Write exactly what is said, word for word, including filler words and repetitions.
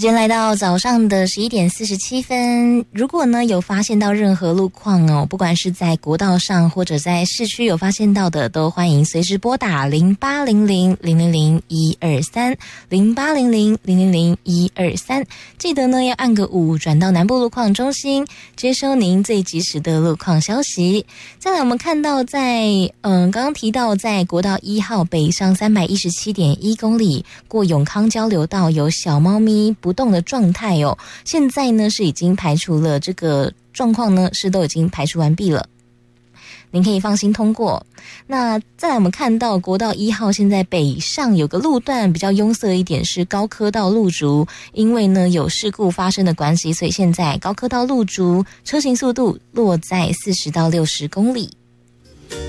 间来到早上的十一点四十七分，如果呢有发现到任何路况哦，不管是在国道上或者在市区有发现到的，都欢迎随时拨打零八零零零零零一二三零八零零零零零一二三，记得呢要按个五转到南部路况中心，接收您最及时的路况消息。再来我们看到在嗯刚刚提到在国道一号北上三百一十七点一公里过永康交流道有小猫咪不动的状态哦，现在呢是已经排除了，这个状况呢是都已经排除完毕了，您可以放心通过。那再来我们看到国道一号现在北上有个路段比较拥塞一点，是高科道路竹，因为呢有事故发生的关系，所以现在高科道路竹车行速度落在四十到六十公里。